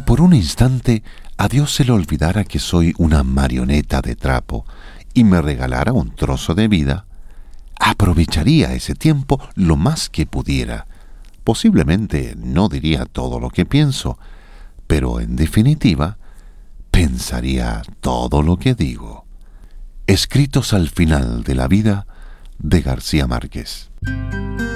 por un instante a Dios se le olvidara que soy una marioneta de trapo y me regalara un trozo de vida, aprovecharía ese tiempo lo más que pudiera. Posiblemente no diría todo lo que pienso, pero en definitiva, pensaría todo lo que digo. Escritos al final de la vida de García Márquez.